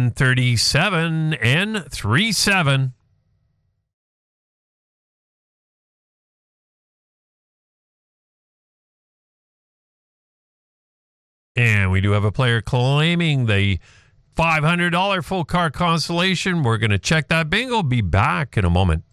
137 and 37. And we do have a player claiming the $500 full car consolation. We're going to check that bingo. Be back in a moment.